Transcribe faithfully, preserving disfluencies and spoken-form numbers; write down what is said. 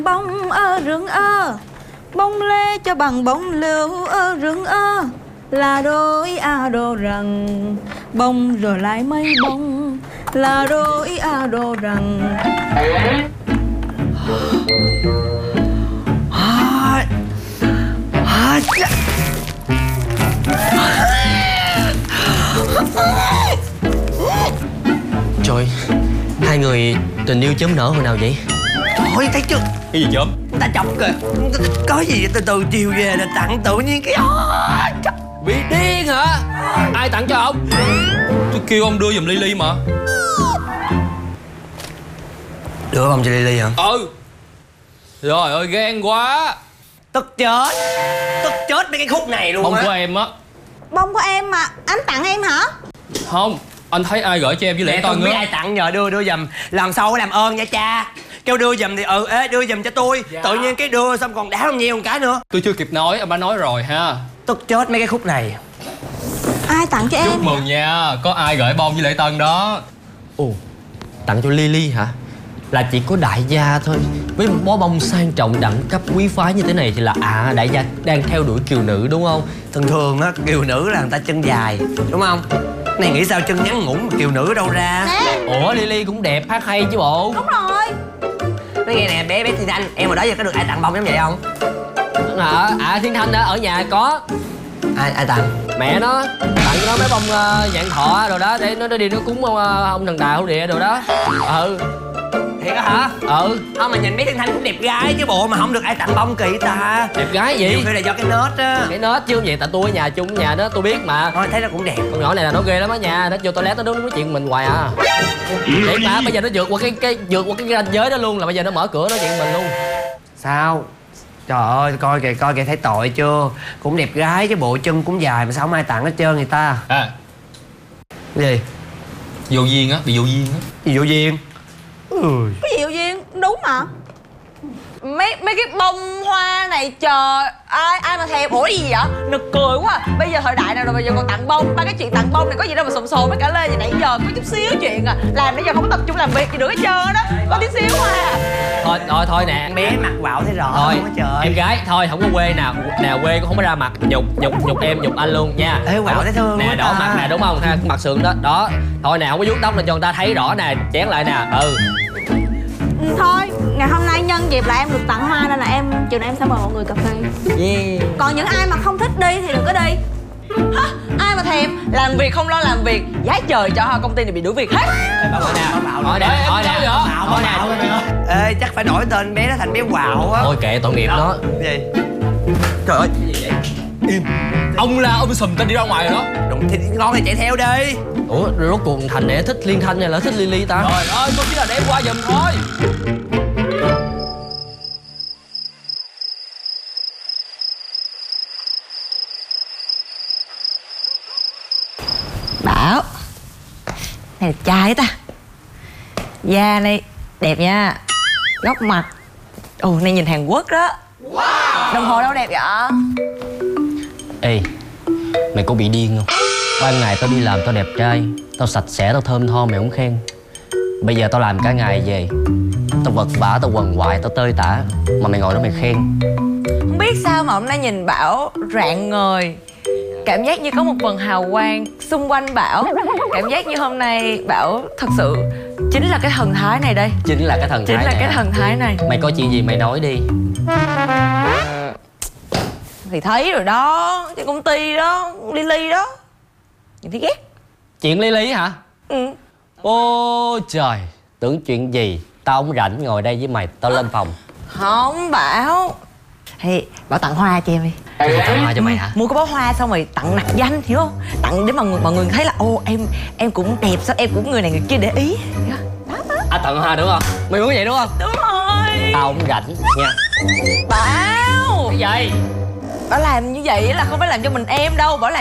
Bông ơ rừng ơ, bông lê cho bằng bông liễu ơ rừng ơ, là đôi a đồ rằng bông rồi lại mấy bông, là đôi a đồ rằng. À, à, Trời, hai người tình yêu chớm nở hồi nào vậy? trời ơi, thấy chưa? Cái gì chớm? Người ta chọc kìa. Có gì từ từ chiều về là tặng tự nhiên cái Bị điên hả? Ai tặng cho ông? Tôi kêu ông đưa giùm Lily mà. đưa bông cho Lily hả? Ừ. Trời ơi ghen quá. Tức chết. Tức chết mấy cái khúc này luôn Bông á. của em á. Bông của em mà anh tặng em hả? Không, anh thấy ai gửi cho em với Lễ Mẹ tôi Tân biết á. ai tặng nhờ đưa đưa giùm. Lần sau phải làm ơn nha cha. Kêu đưa giùm thì ừ ê đưa giùm cho tôi. Dạ. Tự nhiên cái đưa xong còn đá không nhiều một cái nữa. Tôi chưa kịp nói, anh đã nói rồi ha. Tức chết mấy cái khúc này. Ai tặng cho Chúc em? mừng nha, có ai gửi bông với Lễ Tân đó. Ồ, tặng cho Lily hả? Là chỉ có đại gia thôi. Với một bó bông sang trọng đẳng cấp quý phái như thế này thì là à đại gia đang theo đuổi kiều nữ đúng không? Thường thường á kiều nữ là người ta chân dài đúng không? Này nghĩ sao chân ngắn ngủn mà kiều nữ đâu ra. Nè, Ủa Lily cũng đẹp hát hay chứ bộ. đúng rồi. Nói nghe nè bé bé Thiên Thanh, em hồi đó giờ có được ai tặng bông giống vậy không? À, à Thiên Thanh ở nhà có. Ai ai tặng? Mẹ nó tặng cho nó mấy bông uh, dạng thọ đồ đó để nó, nó đi nó cúng uh, ông thần tài hữu địa đồ đó. Ừ. Thiệt á hả? Ừ. Không mà nhìn bé Thiên Thanh cũng đẹp gái chứ bộ mà không được ai tặng bông kỳ ta. Đẹp gái Nhiều gì? khi là do cái nết á. Cái nết chứ không vậy tại tôi ở nhà chung nhà đó tôi biết mà. Thôi thấy nó cũng đẹp. Con nhỏ này là nó ghê lắm á nha, nó vô toilet nó đứng nói chuyện mình hoài à. Thiệt mà bây giờ nó vượt qua cái cái vượt qua cái ranh giới đó luôn, là bây giờ nó mở cửa nói chuyện mình luôn. Sao? Trời ơi coi kìa coi kìa thấy tội chưa? Cũng đẹp gái chứ bộ chân cũng dài mà sao không ai tặng hết trơn người ta. À, Cái gì? vô duyên á, bị vô duyên á. Gì vô duyên? Ừ. Cái gì duyên, đúng mà. Mấy mấy cái bông hoa này trời, ai ai mà thèm. Ủa gì vậy? Nực cười quá. Bây giờ thời đại nào rồi bây giờ còn tặng bông. Ba cái chuyện tặng bông này có gì đâu mà sồn sồn với cả Lê vậy nãy giờ có chút xíu chuyện à. Làm nãy giờ không có tập trung làm việc gì được hết trơn đó. Có tí xíu hoa à. Thôi thôi thôi nè. Con bé mặt quạo thấy rõ Thôi luôn á trời. em gái thôi không có quê nào nào quê cũng không có ra mặt nhục nhục nhục em nhục anh luôn nha. Ê quạo thấy thương nè quá đỏ ta. mặt nè đúng không ha, mặt sườn đó đó. Thôi nè không có vuốt tóc lên cho người ta thấy rõ nè, chén lại nè. Ừ. Ừ, thôi, ngày hôm nay nhân dịp là em được tặng hoa nên là em chiều nay em sẽ mời mọi người cà phê. Yeah. Còn những ai mà không thích đi thì đừng có đi. Hả? Ai mà thèm làm việc không lo làm việc, giá trời cho công ty này bị đuổi việc hết. Thôi nè, thôi nè, thôi nè, thôi nè. Ê chắc phải đổi tên bé nó thành bé quạo á. Thôi kệ tội nghiệp nó. Gì? Trời ơi, cái gì vậy? Im. Ông la ông sùm tên đi ra ngoài rồi đó. Đụng thì ngon thì chạy theo đi. Ủa rốt cuộc Thành này thích Liên Thanh hay là thích Lily ta? Trời ơi, tôi chỉ là để qua giùm thôi. Bảo này đẹp trai ta. Da này đẹp nha. Góc mặt ồ này nhìn Hàn Quốc đó. Đồng hồ đâu đẹp vậy? Ê, mày có bị điên không? Ban ngày tao đi làm tao đẹp trai, tao sạch sẽ, tao thơm tho mày không khen. Bây giờ tao làm cả ngày về, tao vật vã, tao quằn quại, tao tơi tả, mà mày ngồi đó mày khen. Không biết sao mà hôm nay nhìn Bảo rạng ngời. Cảm giác như có một vầng hào quang xung quanh Bảo. Cảm giác như hôm nay Bảo thật sự chính là cái thần thái này đây. Chính là cái thần Chính thái là này cái hả? thần thái này. Mày có chuyện gì mày nói đi. Thì thấy rồi đó, cái công ty đó, Lily đó. Nhìn thấy ghét. Chuyện Lily hả? Ừ. Ô trời, tưởng chuyện gì. Tao không rảnh ngồi đây với mày, tao lên phòng. Không Bảo. Thì Bảo tặng hoa cho em đi. Tặng hoa cho mày hả? Mua cái bó hoa xong rồi tặng nặc danh, hiểu không? Tặng để mà người, mọi người thấy là ô em em cũng đẹp, sao em cũng người này người kia để ý. À tặng hoa đúng không? Mày muốn vậy đúng không? Đúng rồi. Tao không rảnh nha. Bảo Cái gì? Bảo làm như vậy là không phải làm cho mình em đâu. Bảo làm